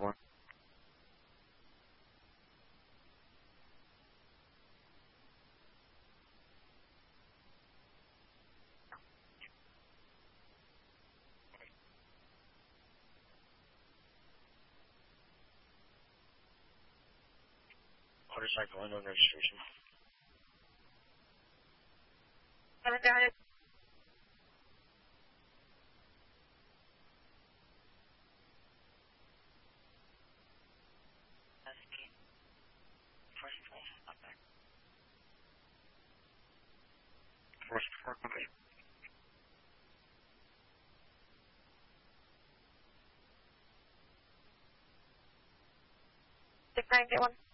one. Motorcycle unknown registration. Got it. Force 4, come in. 6981.